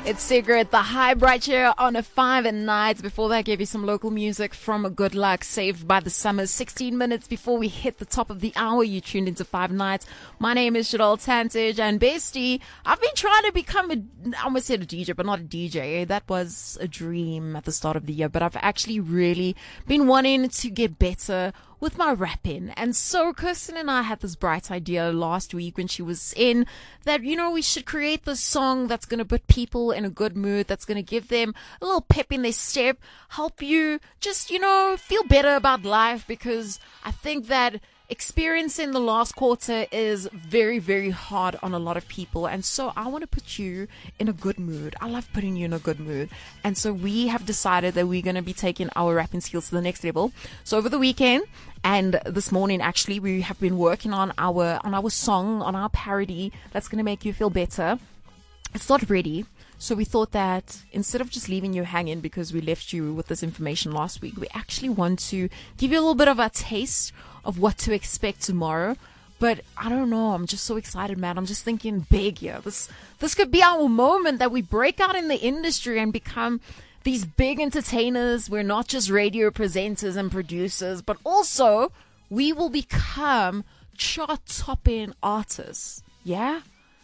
It's Sigrid, the high bright here on a 5 and nights. Before that, I gave you some local music from Good Luck, Saved by the Summer. 16 minutes before we hit the top of the hour, you tuned into 5 Nights. My name is Shadol Tantage, and bestie, I've been trying to become I almost said a DJ, but not a DJ. That was a dream at the start of the year, but I've actually really been wanting to get better with my rapping. And so Kirsten and I had this bright idea last week when she was in that, we should create this song that's going to put people in a good mood, that's going to give them a little pep in their step, help you just, feel better about life, because I think that experiencing the last quarter is very, very hard on a lot of people. And so I want to put you in a good mood. I love putting you in a good mood. And so we have decided that we're going to be taking our rapping skills to the next level. So over the weekend and this morning, actually, we have been working on our song, on our parody that's going to make you feel better. It's not ready. So we thought that instead of just leaving you hanging because we left you with this information last week, we actually want to give you a little bit of a taste of what to expect tomorrow. But I don't know, I'm just so excited, man. I'm just thinking big here. This could be our moment that we break out in the industry and become these big entertainers. We're not just radio presenters and producers, but also we will become chart-topping artists. Yeah?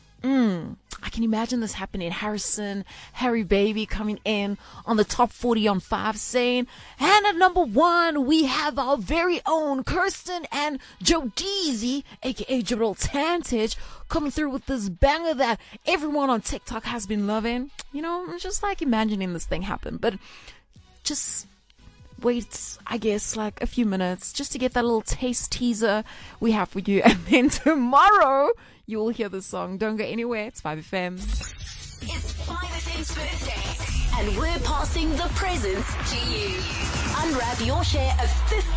I can imagine this happening. Harry Baby coming in on the top 40 on 5 saying, and at number 1, we have our very own Kirsten and Joe Deezy, aka Shadol Tantage, coming through with this banger that everyone on TikTok has been loving. I'm just like imagining this thing happen. But just wait, I guess, like a few minutes just to get that little taste teaser we have for you. And then tomorrow, you will hear the song. Don't go anywhere. It's 5FM. It's 5FM's birthday, and we're passing the presents to you. Unwrap your share of 50